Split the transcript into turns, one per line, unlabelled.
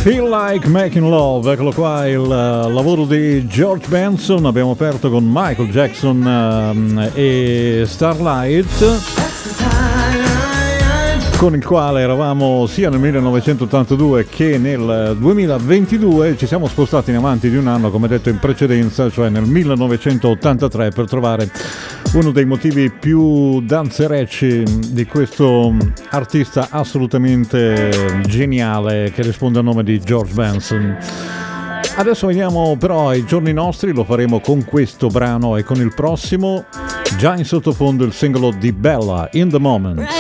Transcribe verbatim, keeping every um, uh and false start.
Feel Like Making Love, eccolo qua il uh, lavoro di George Benson. Abbiamo aperto con Michael Jackson uh, e Starlight, con il quale eravamo sia nel millenovecentottantadue che nel duemilaventidue. Ci siamo spostati in avanti di un anno, come detto in precedenza, cioè nel millenovecentottantatré, per trovare uno dei motivi più danzerecci di questo artista assolutamente geniale che risponde al nome di George Benson. Adesso veniamo però ai giorni nostri, lo faremo con questo brano e con il prossimo, già in sottofondo il singolo di Bella, In The Moment.